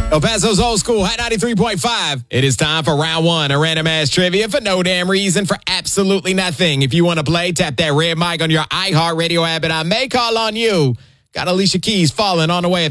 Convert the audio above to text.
El Paso's Old School, Hot 93.5. It is time for round one of Random Ass Trivia for no damn reason, for absolutely nothing. If you want to play, tap that red mic on your iHeartRadio app, and I may call on you. Got Alicia Keys falling on the way.